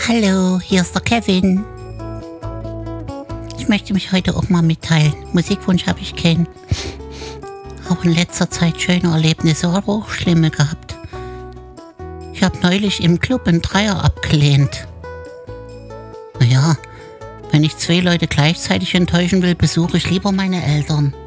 Hallo, hier ist der Kevin. Ich möchte mich heute auch mal mitteilen. Musikwunsch habe ich keinen. Aber in letzter Zeit schöne Erlebnisse, aber auch schlimme gehabt. Ich habe neulich im Club einen Dreier abgelehnt. Naja, wenn ich 2 Leute gleichzeitig enttäuschen will, besuche ich lieber meine Eltern.